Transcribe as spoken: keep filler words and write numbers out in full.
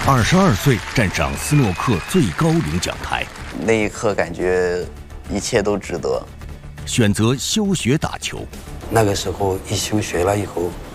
二十二岁站上斯诺克最高领奖台， 那一刻感觉一切都值得。 选择休学打球。 那个时候一休学了以后，